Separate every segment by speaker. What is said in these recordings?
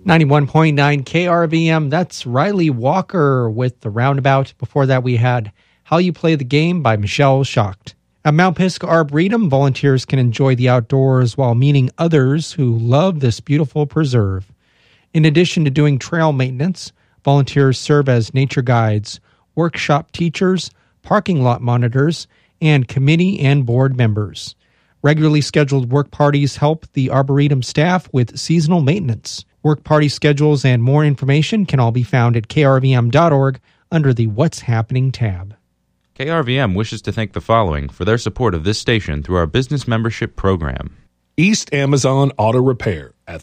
Speaker 1: 91.9 KRVM, that's Riley Walker with The Roundabout. Before that, we had How You Play the Game by Michelle Schacht. At Mount Pisgah Arboretum, volunteers can enjoy the outdoors while meeting others who love this beautiful preserve. In addition to doing trail maintenance, volunteers serve as nature guides, workshop teachers, parking lot monitors, and committee and board members. Regularly scheduled work parties help the Arboretum staff with seasonal maintenance. Work party schedules and more information can all be found at krvm.org under the What's Happening tab.
Speaker 2: KRVM wishes to thank the following for their support of this station through our business membership program.
Speaker 3: East Amazon Auto Repair at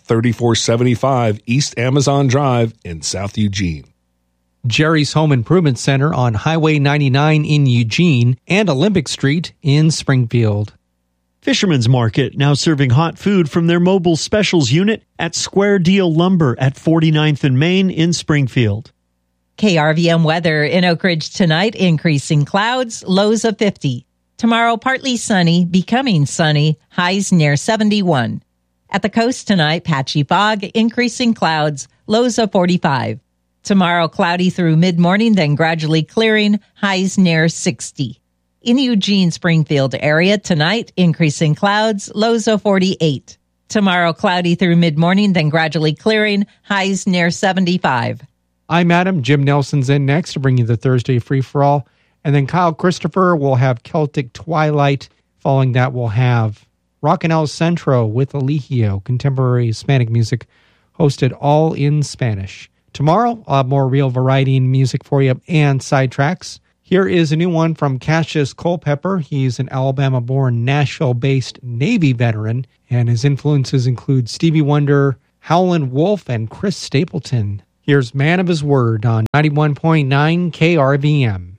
Speaker 3: 3475 East Amazon Drive in South Eugene.
Speaker 1: Jerry's Home Improvement Center on Highway 99 in Eugene and Olympic Street in Springfield.
Speaker 4: Fisherman's Market, now serving hot food from their mobile specials unit at Square Deal Lumber at 49th and Main in Springfield.
Speaker 5: KRVM weather in Oak Ridge tonight, increasing clouds, lows of 50. Tomorrow, partly sunny, becoming sunny, highs near 71. At the coast tonight, patchy fog, increasing clouds, lows of 45. Tomorrow, cloudy through mid-morning, then gradually clearing, highs near 60. In the Eugene-Springfield area tonight, increasing clouds, lows of 48. Tomorrow, cloudy through mid-morning, then gradually clearing, highs near 75.
Speaker 1: I'm Adam. Jim Nelson's in next to bring you the Thursday free-for-all. And then Kyle Christopher will have Celtic Twilight. Following that, we'll have Rockin' El Centro with Eligio, contemporary Hispanic music, hosted all in Spanish. Tomorrow, I'll have more real variety in music for you and sidetracks. Here is a new one from Cassius Culpepper. He's an Alabama-born, Nashville-based Navy veteran, and his influences include Stevie Wonder, Howlin' Wolf, and Chris Stapleton. Here's Man of His Word on 91.9 KRVM.